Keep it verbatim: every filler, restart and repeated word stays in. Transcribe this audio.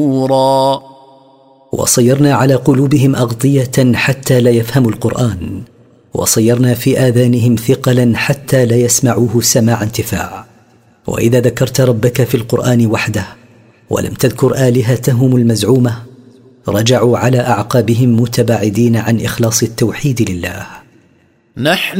نورا. وصيرنا على قلوبهم أغطية حتى لا يفهموا القرآن، وصيرنا في آذانهم ثقلا حتى لا يسمعوه سماع انتفاع. وإذا ذكرت ربك في القرآن وحده ولم تذكر آلهتهم المزعومة رجعوا على أعقابهم متباعدين عن إخلاص التوحيد لله. نحن